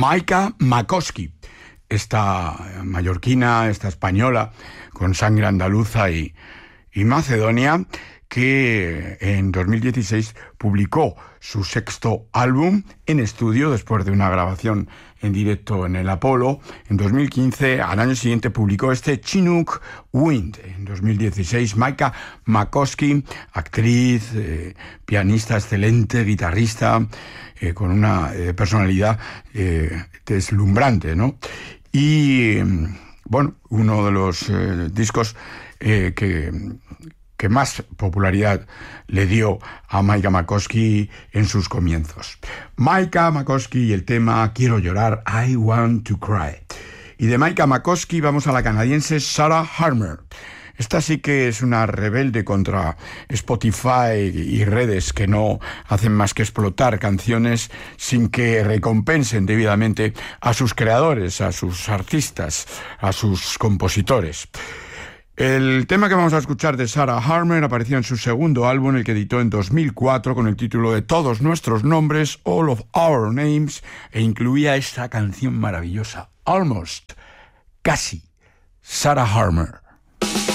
Maika Makoski, esta mallorquina, esta española, con sangre andaluza y macedonia, que en 2016 publicó su sexto álbum en estudio después de una grabación en directo en el Apolo. En 2015, al año siguiente, publicó este Chinook Wind. En 2016, Maika Makoski, actriz, pianista excelente, guitarrista, con una personalidad deslumbrante, ¿no? Y, bueno, uno de los discos que más popularidad le dio a Maika Makoski en sus comienzos. Maika Makoski y el tema Quiero llorar, I Want to Cry. Y de Maika Makoski vamos a la canadiense Sarah Harmer. Esta sí que es una rebelde contra Spotify y redes que no hacen más que explotar canciones sin que recompensen debidamente a sus creadores, a sus artistas, a sus compositores. El tema que vamos a escuchar de Sarah Harmer apareció en su segundo álbum, el que editó en 2004 con el título de Todos Nuestros Nombres, All of Our Names, e incluía esta canción maravillosa, Almost, casi, Sarah Harmer.